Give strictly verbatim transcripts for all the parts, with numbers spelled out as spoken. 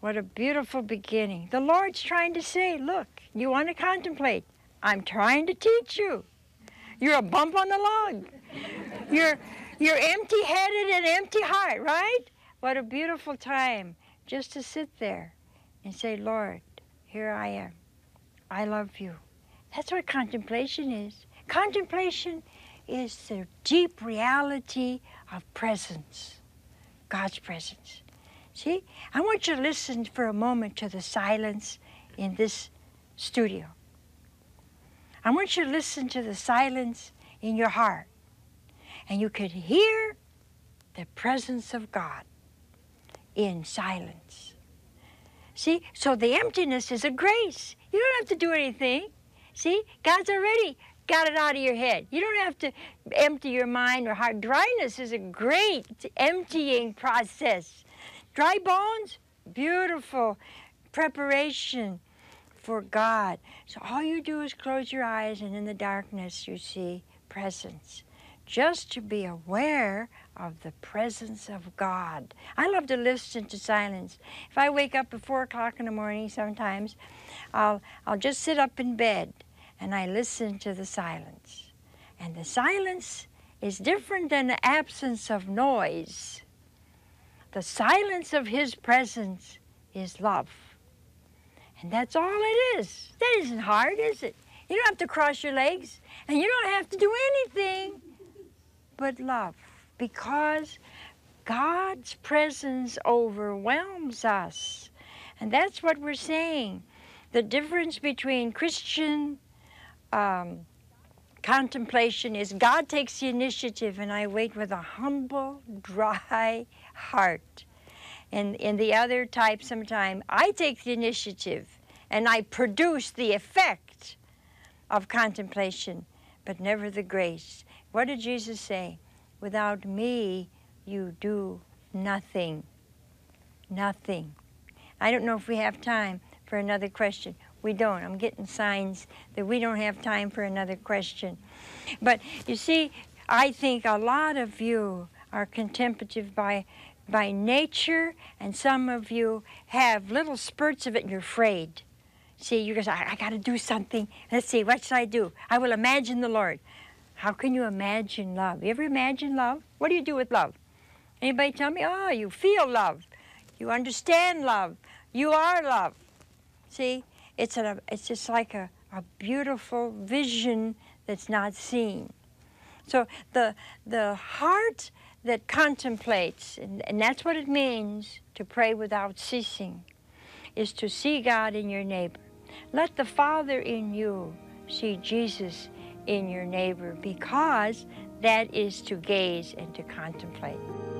What a beautiful beginning. The Lord's trying to say, look, you want to contemplate. I'm trying to teach you. You're a bump on the log. You're, you're empty-headed and empty heart, right? What a beautiful time just to sit there and say, Lord, here I am. I love you. That's what contemplation is. Contemplation is the deep reality of presence, God's presence. See, I want you to listen for a moment to the silence in this studio. I want you to listen to the silence in your heart. And you can hear the presence of God in silence. See, so the emptiness is a grace. You don't have to do anything. See, God's already got it out of your head. You don't have to empty your mind or heart. Dryness is a great emptying process. Dry bones, beautiful preparation for God. So all you do is close your eyes, and in the darkness you see presence. Just to be aware of the presence of God. I love to listen to silence. If I wake up at four o'clock in the morning sometimes, I'll, I'll just sit up in bed and I listen to the silence. And the silence is different than the absence of noise. The silence of His presence is love. And that's all it is. That isn't hard, is it? You don't have to cross your legs, and you don't have to do anything but love, because God's presence overwhelms us. And that's what we're saying. The difference between Christian um, contemplation is God takes the initiative, and I wait with a humble, dry heart. And in the other type, sometime, I take the initiative, and I produce the effect of contemplation, but never the grace. What did Jesus say? Without me, you do nothing. Nothing. I don't know if we have time for another question. We don't. I'm getting signs that we don't have time for another question. But you see, I think a lot of you are contemplative by, by nature, and some of you have little spurts of it and you're afraid. See, you're going to say, I, I got to do something. Let's see, what should I do? I will imagine the Lord. How can you imagine love? You ever imagine love? What do you do with love? Anybody tell me? Oh, you feel love. You understand love. You are love. See, it's, a, it's just like a, a beautiful vision that's not seen. So the, the heart that contemplates, and, and that's what it means to pray without ceasing, is to see God in your neighbor. Let the Father in you see Jesus in your neighbor, because that is to gaze and to contemplate.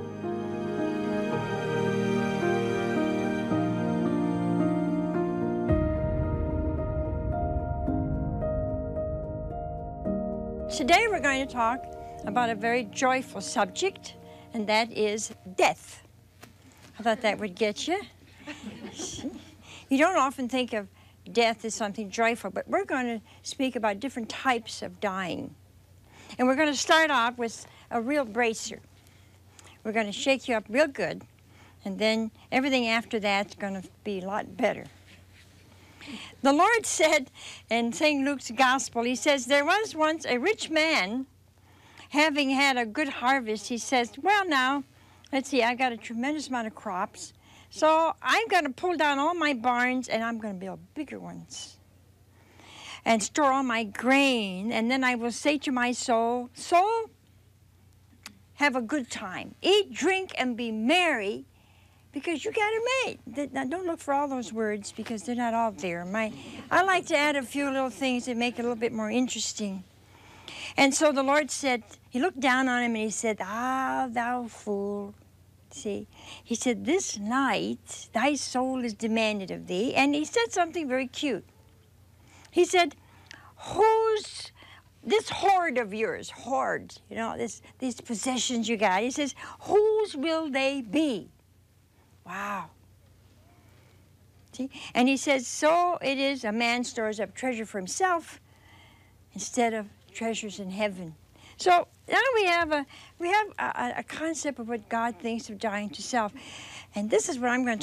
Today we're going to talk about a very joyful subject, and that is death. I thought that would get you. You don't often think of death as something joyful, but we're going to speak about different types of dying. And we're going to start off with a real bracer. We're going to shake you up real good, and then everything after that's going to be a lot better. The Lord said in Saint Luke's Gospel, He says, there was once a rich man, having had a good harvest. He says, well now, let's see, I got a tremendous amount of crops, so I'm going to pull down all my barns, and I'm going to build bigger ones and store all my grain. And then I will say to my soul, soul, have a good time. Eat, drink, and be merry, because you got it made. Now, don't look for all those words, because they're not all there. My, I like to add a few little things that make it a little bit more interesting. And so the Lord said, He looked down on him and He said, ah, thou fool. See, He said, this night thy soul is demanded of thee. And He said something very cute. He said, whose, this hoard of yours, hoard, you know, this, these possessions you got, He says, whose will they be? Wow. See? And He says, so it is a man stores up treasure for himself instead of treasures in heaven. So now we have a we have a, a concept of what God thinks of dying to self. And this is what I'm going to